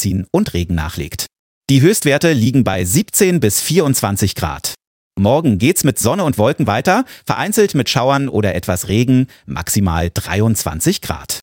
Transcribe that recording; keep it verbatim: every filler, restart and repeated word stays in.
ausziehen und Regen nachlegt. Die Höchstwerte liegen bei siebzehn bis vierundzwanzig Grad. Morgen geht's mit Sonne und Wolken weiter, vereinzelt mit Schauern oder etwas Regen, maximal dreiundzwanzig Grad.